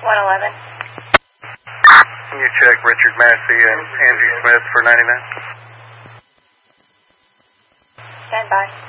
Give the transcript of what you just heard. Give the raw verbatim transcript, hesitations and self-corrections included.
one eleven. Can you check Richard Massey and Angie Smith for ninety-nine? Stand by.